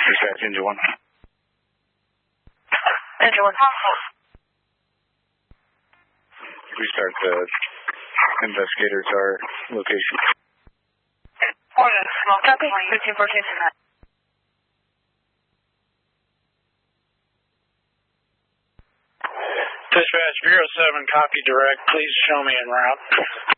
Dispatch, Engine 1. Engine 1. Restart the investigator to our location. Copy. 1514. Dispatch, Bureau 7, copy direct. Please show me en route.